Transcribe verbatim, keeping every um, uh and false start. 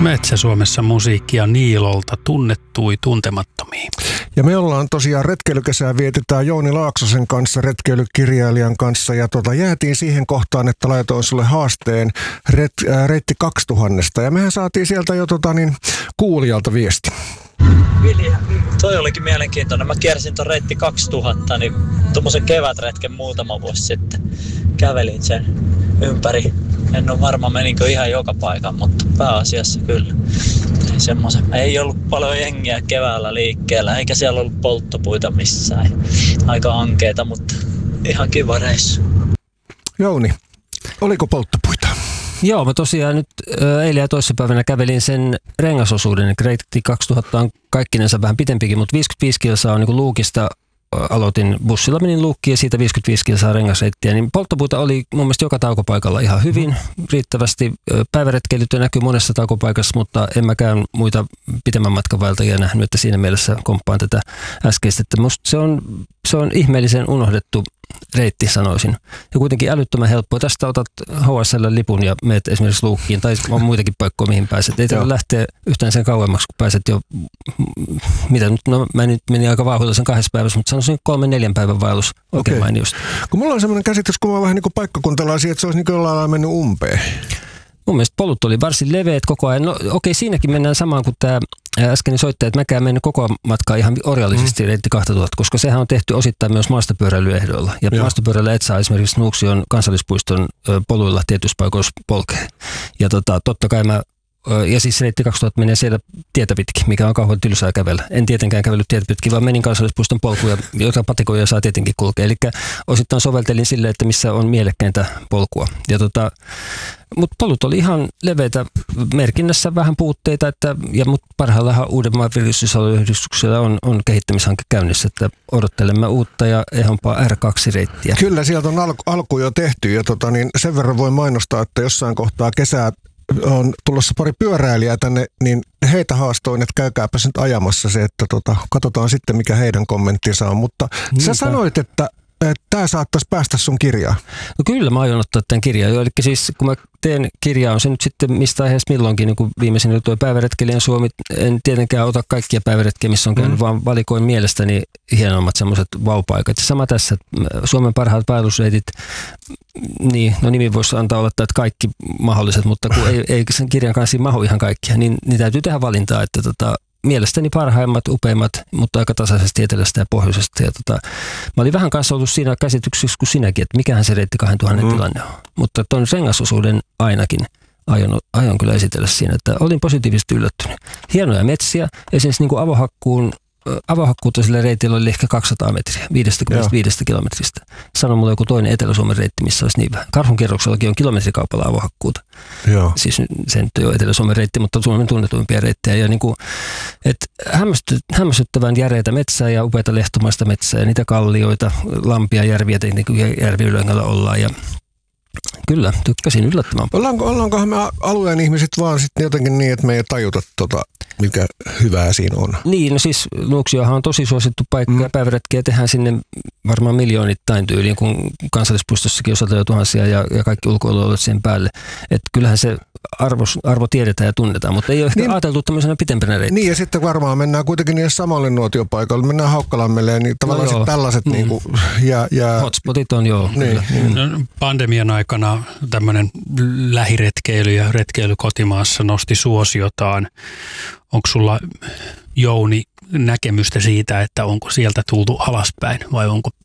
Metsä-Suomessa musiikkia Niilolta tunnettui tuntemattomiin. Ja me ollaan tosiaan retkeilykesää vietetään Jouni Laaksosen kanssa, retkeilykirjailijan kanssa. Ja tota, jäätiin siihen kohtaan, että laitoin sulle haasteen ret, äh, reitti kaksituhatta. Ja mehän saatiin sieltä jo tota, niin, kuulijalta viesti. Vilja, toi olikin mielenkiintoinen. Mä kiersin ton reitti kaksituhatta, niin tommosen kevätretken muutama vuosi sitten. Kävelin sen ympäri. En ole varma meninkö ihan joka paikan, mutta pääasiassa kyllä. Semmoisen. Ei ollut paljon jengiä keväällä liikkeellä, eikä siellä ollut polttopuita missään. Aika ankeeta, mutta ihan kiva reissu. Jouni, oliko polttopuita? Joo, mä tosiaan nyt eilen ja toissapäivänä kävelin sen rengasosuuden. Reitti kaksituhatta on kaikkinensa vähän pitempikin, mutta viisikymmentäviisi kilsaa on niin kuin Luukista. Aloitin bussilla, menin Luukkiin ja siitä viisikymmentäviisi kilsaa rengasreittiä, niin polttopuita oli mun mielestä joka taukopaikalla ihan hyvin, riittävästi. Päiväretkeilyt näkyy monessa taukopaikassa, mutta en mäkään muita pitemmän matkan vaeltajia nähnyt, että siinä mielessä komppaan tätä äskeistä. Että musta se on, se on ihmeellisen unohdettu reitti, sanoisin. Ja kuitenkin älyttömän helppoa. Tästä otat H S L-lipun ja menet esimerkiksi Luukkiin, tai on muitakin paikkoja, mihin pääset. Ei tarvitse lähteä yhtään sen kauemmaksi, kun pääset jo, mitä nyt, no mä nyt menin aika vauhdilla sen kahdessa päivässä, mutta sanoisin kolmen neljän päivän vaellus oikein okay. Mainiosti. Kun mulla on semmoinen käsitys, kun mä vähän niin kuin paikkakuntalaisia, että se olisi niin kuin jollain lailla mennyt umpeen. Mun mielestä polut oli varsin leveät koko ajan. No okei, okay, siinäkin mennään samaan kuin tämä äskeinen soittaja, että mäkään mennyt koko matkaa ihan orjallisesti mm. reitti kaksituhatta, koska sehän on tehty osittain myös maastopyöräilyehdoilla. Ja Joo. maastopyöräillä et saa esimerkiksi Nuuksion kansallispuiston poluilla tietyissä paikoissa polkea. Ja tota, totta kai mä Ja siis reitti kaksituhatta menee siellä tietä pitkin, mikä on kauhean tylsää kävellä. En tietenkään kävellyt tietä pitkin, vaan menin kansallispuiston polkuja, joita patikoja saa tietenkin kulkea. Eli osittain soveltelin sille, että missä on mielekkäintä polkua. Ja tota, mutta polut oli ihan leveitä, merkinnässä vähän puutteita, että, ja mut parhaillaan Uudenmaan virkistysalueyhdistyksellä on, on kehittämishanke käynnissä, että odottelemme uutta ja ehompaa R kaksi -reittiä. Kyllä, sieltä on alku, alku jo tehty, ja tota, niin sen verran voi mainostaa, että jossain kohtaa kesää on tulossa pari pyöräilijää tänne, niin heitä haastoin, että käykääpä nyt ajamassa se, että tota, katsotaan sitten, mikä heidän kommenttinsa on. Mutta Niinpä. Sä sanoit, että tämä saattaisi päästä sun kirjaan. No kyllä, mä aion ottaa tämän kirjaan jo. Eli siis kun mä teen kirjaa, on se nyt sitten mistä aiheesta milloinkin, niin kuin viimeisenä tuo päiväretkelijän Suomi. En tietenkään ota kaikkia päiväretkiä, missä on käynyt, mm. vaan valikoin mielestäni hienommat semmoiset vaupaikat. Ja sama tässä, Suomen parhaat vaellusreitit, niin, no nimi voisi antaa olettaa, että kaikki mahdolliset, mutta kun ei, ei sen kirjan kanssa mahu ihan kaikkia, niin, niin täytyy tehdä valintaa, että tota, mielestäni parhaimmat, upeimmat, mutta aika tasaisesti etelästä ja pohjoisesta. Ja tota, mä olin vähän kanssa ollut siinä käsityksessä kuin sinäkin, että mikähän se reitti kaksituhatta mm. tilanne on. Mutta tuon rengasosuuden ainakin aion, aion kyllä esitellä siinä, että olin positiivisesti yllättynyt. Hienoja metsiä, esimerkiksi niin kuin avohakkuun, avohakkuuta sillä reitillä oli ehkä kaksisataa metriä, viisikymmentäviisi kilometristä. Sano mulle joku toinen Etelä-Suomen reitti, missä olisi niin vähän. Karhunkierroksellakin on kilometrikaupalla avohakkuuta. Joo. Siis se nyt ei ole Etelä-Suomen reitti, mutta Suomen tunnetuimpia reittejä. Ja niin kuin, et hämmästyttävän järeitä metsää ja upeita lehtomaista metsää ja niitä kallioita, lampia, järviä, niin kuin järviylängällä ollaan. Ja kyllä, tykkäsin yllättämään. Ollaanko, ollaankohan me alueen ihmiset vaan sitten jotenkin niin, että me ei tajuta tota, mikä hyvää siinä on? Niin, no siis Nuuksiohan on tosi suosittu paikka mm. ja päiväretkiä tehdään sinne varmaan miljoonittain tyyliin, kun kansallispuistossakin on satoja tuhansia ja, ja kaikki ulkoilualueet sen päälle. Että kyllähän se arvo, arvo tiedetään ja tunnetaan, mutta ei ole ehkä niin, ajateltu tämmöisenä pitempänä reittiä. Niin, ja sitten varmaan mennään kuitenkin niille samalle nuotiopaikalle. Mennään Haukkalammelle, niin tavallaan no tällaiset mm. niin kuin, ja, ja hotspotit on joo. Niin. Mm. No, pandemian aikana tämmöinen lähiretkeily ja retkeily kotimaassa nosti suosiotaan. Onko sulla, Jouni, näkemystä siitä, että onko sieltä tultu alaspäin vai onko